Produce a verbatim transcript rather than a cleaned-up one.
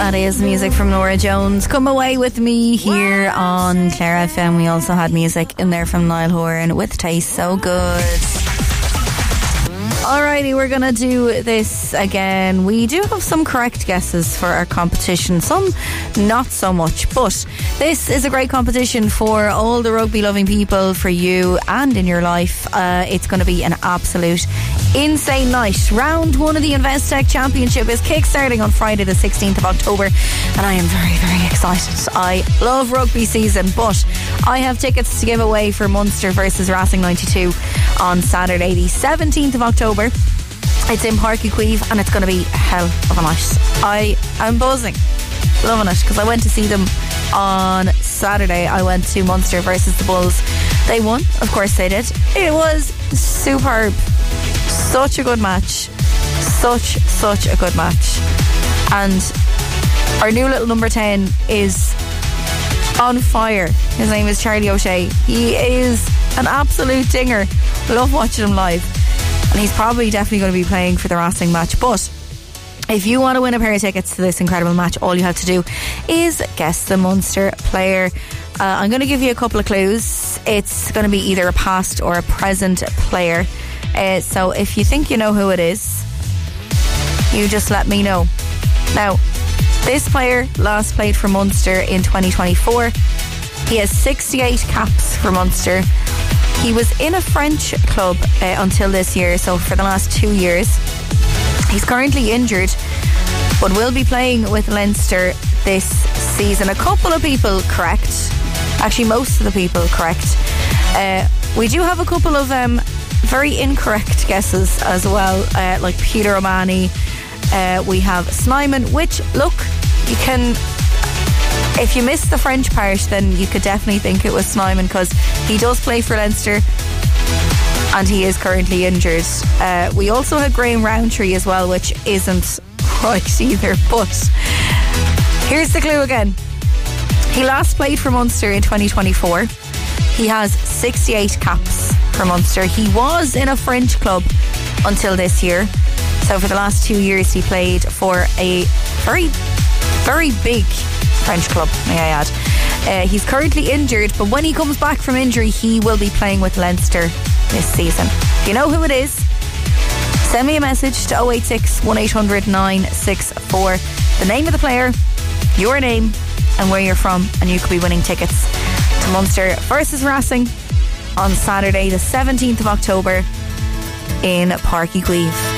That is music from Norah Jones. Come away with me here on Clare F M. We also had music in there from Niall Horan with Taste So Good. Alrighty, we're going to do this again. We do have some correct guesses for our competition, some not so much, but this is a great competition for all the rugby loving people, for you and in your life. Uh, it's going to be an absolute insane night. Round one of the Investec Championship is kick-starting on Friday the sixteenth of October, and I am very, very excited. I love rugby season, but I have tickets to give away for Munster versus Racing ninety-two on Saturday the seventeenth of October. It's in Páirc Uí Chaoimh, and it's going to be a hell of a night. I am buzzing, loving it, because I went to see them on Saturday. I went to Munster versus the Bulls. They won, of course they did. It was superb. Such a good match. Such, such a good match. And our new little number ten is on fire. His name is Charlie O'Shea. He is an absolute dinger. Love watching him live. And he's probably definitely going to be playing for the Racing match. But if you want to win a pair of tickets to this incredible match, all you have to do is guess the Munster player. Uh, I'm going to give you a couple of clues. It's going to be either a past or a present player. Uh, so if you think you know who it is, you just let me know. Now, this player last played for Munster in twenty twenty-four. He has sixty-eight caps for Munster. He was in a French club uh, until this year, so for the last two years. He's currently injured, but will be playing with Leinster this season. A couple of people correct. Actually, most of the people correct. Uh, we do have a couple of um, very incorrect guesses as well, uh, like Peter O'Mahony. Uh, we have Snyman, which, look, you can... If you missed the French part, then you could definitely think it was Snyman, because he does play for Leinster and he is currently injured. Uh, we also had Graham Rowntree as well, which isn't right either. But here's the clue again. He last played for Munster in twenty twenty-four. He has sixty-eight caps for Munster. He was in a French club until this year. So for the last two years he played for a very, very big French club, may I add. Uh, he's currently injured, but when he comes back from injury, he will be playing with Leinster this season. If you know who it is, send me a message to oh eight six, one eight hundred, nine six four. The name of the player, your name, and where you're from, and you could be winning tickets to Munster versus Racing on Saturday the seventeenth of October in Páirc Uí Chaoimh.